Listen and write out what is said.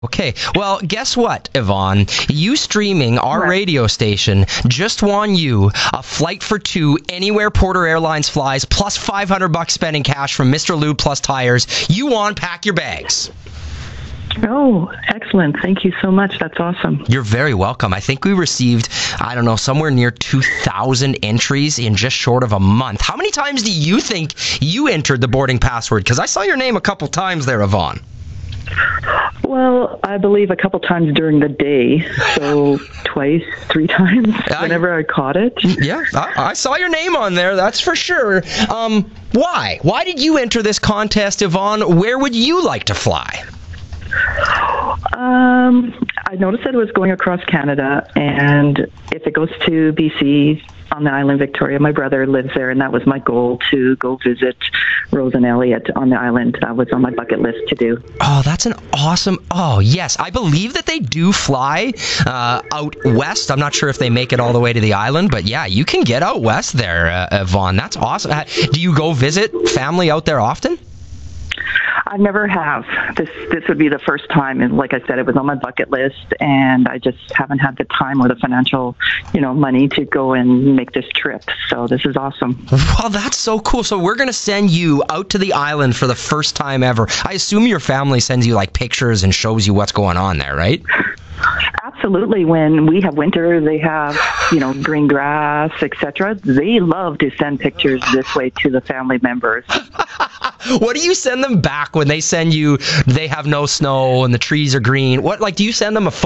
Okay, well, guess what, Yvonne? You streaming our What? radio station just won you a flight for two anywhere Porter Airlines flies, plus $500 spending cash from Mr. Lube Plus Tires. You won. Pack your bags. Oh, excellent. Thank you so much. That's awesome. You're very welcome. I think we received, I don't know, somewhere near 2,000 entries in just short of a month. How many times do you think you entered the boarding password? Because I saw your name a couple times there, Yvonne. Well, I believe a couple times during the day, so twice, 3 times, whenever I caught it. Yeah, I saw your name on there, that's for sure. Why? Why did you enter this contest, Yvonne? Where would you like to fly? I noticed that it was going across Canada, and if it goes to BC on the island Victoria, my brother lives there, and that was my goal, to go visit Rose and Elliot on the island. That was on my bucket list to do. Oh, that's an awesome... Oh, yes. I believe that they do fly out west. I'm not sure if they make it all the way to the island, but yeah, you can get out west there, Yvonne. That's awesome. Do you go visit family out there often? I never have. This would be the first time, and like I said, it was on my bucket list, and I just haven't had the time or the financial, money to go and make this trip. So this is awesome. Well, that's so cool. So we're going to send you out to the island for the first time ever. I assume your family sends you like pictures and shows you what's going on there, right? Absolutely. When we have winter, they have, green grass, etc. They love to send pictures this way to the family members. What do you send them back when they send you, they have no snow and the trees are green? What, do you send them a